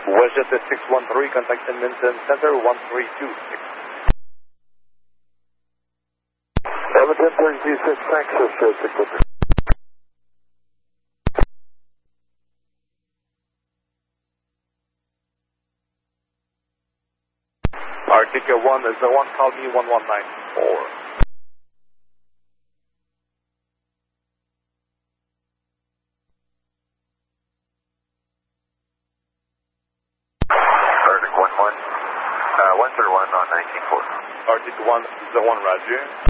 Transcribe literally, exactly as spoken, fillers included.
WestJet six one three, contact Edmonton Center one three two six. Edmonton three two six, thanks, WestJet six one three. Arctic one is the one, call me one one nine four. Arctic one one, uh, one thirty-one on nineteen four. Arctic one, zero one, Roger.